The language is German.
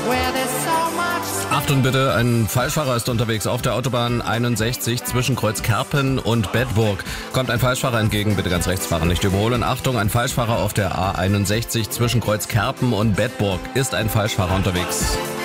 Achtung bitte, ein Falschfahrer ist unterwegs auf der Autobahn 61 zwischen Kreuz Kerpen und Bedburg. Kommt ein Falschfahrer entgegen, bitte ganz rechts fahren, nicht überholen. Achtung, ein Falschfahrer auf der A61 zwischen Kreuz Kerpen und Bedburg. Ist ein Falschfahrer unterwegs.